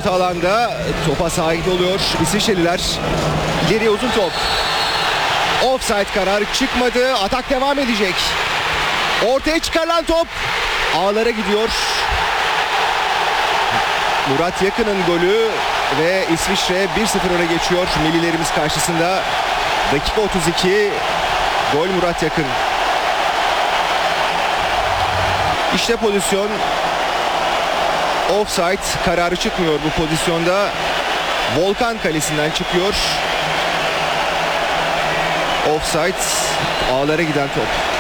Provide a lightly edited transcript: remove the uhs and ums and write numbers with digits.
orta alanda topa sahip oluyor İsviçreliler. İleriye uzun top. Offside kararı çıkmadı. Atak devam edecek. Ortaya çıkarılan top ağlara gidiyor. Murat Yakın'ın golü ve İsviçre 1-0 öne geçiyor millilerimiz karşısında. Dakika 32. Gol Murat Yakın. İşte pozisyon. Offside kararı çıkmıyor bu pozisyonda. Volkan kalesinden çıkıyor. Offside, ağlara giden top.